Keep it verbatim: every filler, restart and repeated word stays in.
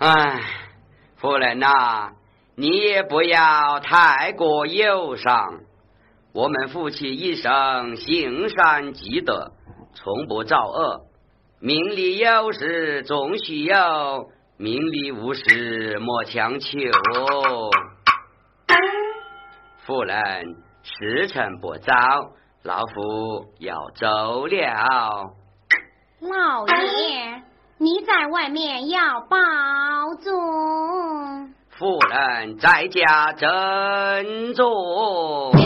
唉，夫人呐、啊，你也不要太过忧伤。我们夫妻一生行善积德，从不造恶。命里有时终须有，命里无时莫强求。夫人，时辰不早，老夫要走了。 老爷，你在外面要保重。 夫人在家珍重。